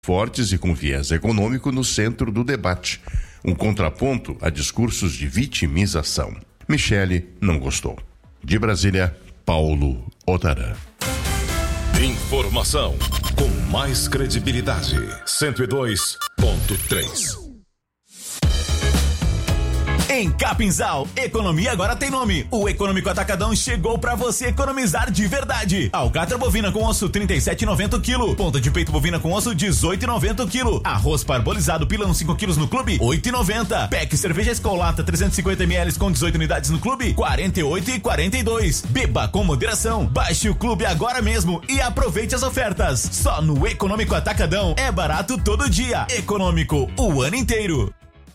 fortes e com viés econômico no centro do debate, um contraponto a discursos de vitimização. Michele não gostou. De Brasília, Paulo Otarã. Informação com mais credibilidade. 102.3. Em Capinzal, economia agora tem nome. O Econômico Atacadão chegou pra você economizar de verdade. Alcatra bovina com osso 37,90 kg. Ponta de peito bovina com osso 18,90 kg. Arroz parbolizado pilão 5 kg no clube 8,90. Pack cerveja Escolata 350 ml com 18 unidades no clube 48,42. Beba com moderação. Baixe o clube agora mesmo e aproveite as ofertas. Só no Econômico Atacadão é barato todo dia. Econômico o ano inteiro.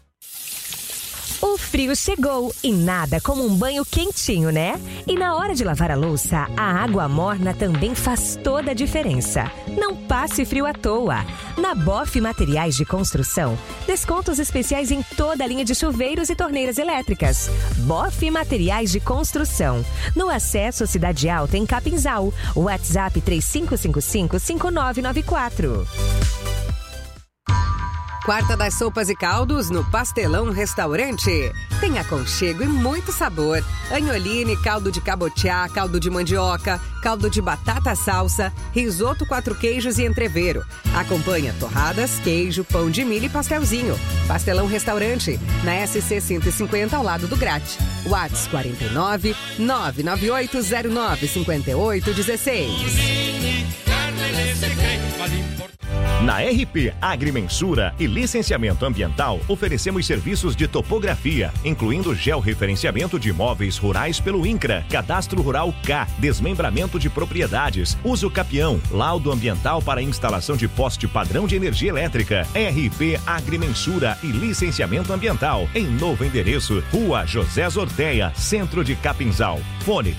O frio chegou e nada como um banho quentinho, né? E na hora de lavar a louça, a água morna também faz toda a diferença. Não passe frio à toa. Na Boff Materiais de Construção, descontos especiais em toda a linha de chuveiros e torneiras elétricas. Boff Materiais de Construção. No acesso Cidade Alta, em Capinzal. WhatsApp 3555-5994. Quarta das Sopas e Caldos no Pastelão Restaurante. Tem aconchego e muito sabor. Agnoline, caldo de cabotiá, caldo de mandioca, caldo de batata salsa, risoto 4 queijos e entrevero. Acompanha torradas, queijo, pão de milho e pastelzinho. Pastelão Restaurante, na SC 150 ao lado do Grat. WhatsApp 49 99809 5816. Na RP Agrimensura e Licenciamento Ambiental, oferecemos serviços de topografia, incluindo georreferenciamento de imóveis rurais pelo INCRA, Cadastro Rural K, desmembramento de propriedades, uso capião, laudo ambiental para instalação de poste padrão de energia elétrica. RP Agrimensura e Licenciamento Ambiental, em novo endereço, Rua José Zorteia, Centro de Capinzal. Fone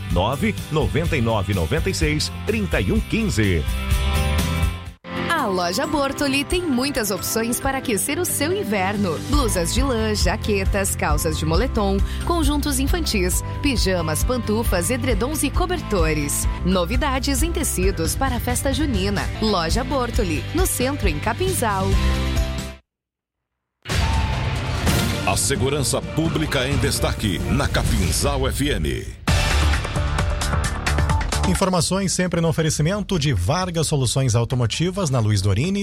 99996-3115. A loja Bortoli tem muitas opções para aquecer o seu inverno. Blusas de lã, jaquetas, calças de moletom, conjuntos infantis, pijamas, pantufas, edredons e cobertores. Novidades em tecidos para a festa junina. Loja Bortoli, no centro em Capinzal. A segurança pública em destaque na Capinzal FM. Informações sempre no oferecimento de Vargas Soluções Automotivas na Luiz Dorini,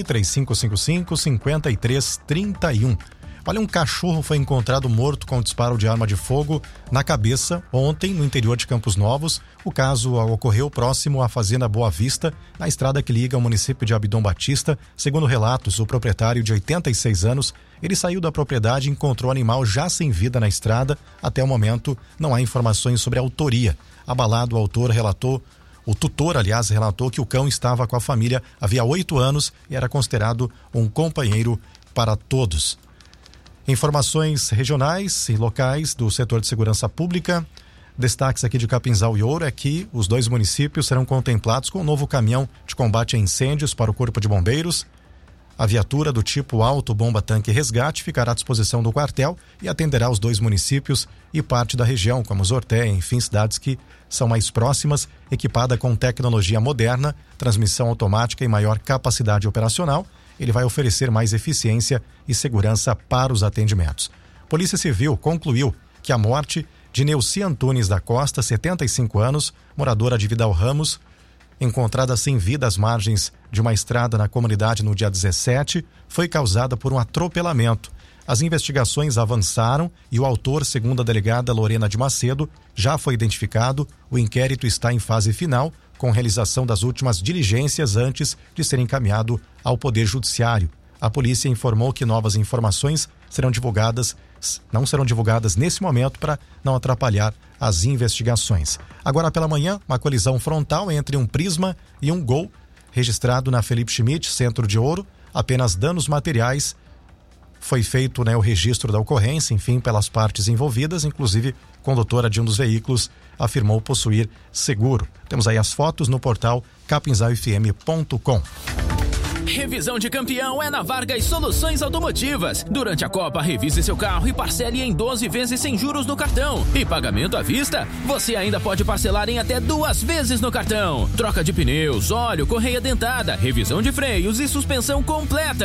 3555-5331. Olha, um cachorro foi encontrado morto com disparo de arma de fogo na cabeça ontem no interior de Campos Novos. O caso ocorreu próximo à Fazenda Boa Vista, na estrada que liga o município de Abdon Batista. Segundo relatos, o proprietário de 86 anos, ele saiu da propriedade e encontrou o animal já sem vida na estrada. Até o momento, não há informações sobre a autoria. Abalado, o tutor relatou que o cão estava com a família havia 8 anos e era considerado um companheiro para todos. Informações regionais e locais do setor de segurança pública. Destaques aqui de Capinzal e Ouro é que os 2 municípios serão contemplados com um novo caminhão de combate a incêndios para o Corpo de Bombeiros. A viatura do tipo Auto Bomba Tanque Resgate ficará à disposição do quartel e atenderá os 2 municípios e parte da região, como Zorteia, enfim, cidades que são mais próximas, equipada com tecnologia moderna, transmissão automática e maior capacidade operacional. Ele vai oferecer mais eficiência e segurança para os atendimentos. Polícia Civil concluiu que a morte de Neuci Antunes da Costa, 75 anos, moradora de Vidal Ramos, encontrada sem vida às margens de uma estrada na comunidade no dia 17, foi causada por um atropelamento. As investigações avançaram e o autor, segundo a delegada Lorena de Macedo, já foi identificado. O inquérito está em fase final, com realização das últimas diligências antes de ser encaminhado ao Poder Judiciário. A polícia informou que novas informações não serão divulgadas nesse momento para não atrapalhar as investigações. Agora pela manhã, uma colisão frontal entre um Prisma e um Gol, registrado na Felipe Schmidt, Centro de Ouro. Apenas danos materiais. Foi feito o registro da ocorrência, enfim, pelas partes envolvidas, inclusive a condutora de um dos veículos afirmou possuir seguro. Temos aí as fotos no portal capinzalfm.com. Revisão de campeão é na Vargas Soluções Automotivas. Durante a Copa, revise seu carro e parcele em 12 vezes sem juros no cartão. E pagamento à vista, você ainda pode parcelar em até 2 vezes no cartão. Troca de pneus, óleo, correia dentada, revisão de freios e suspensão completa.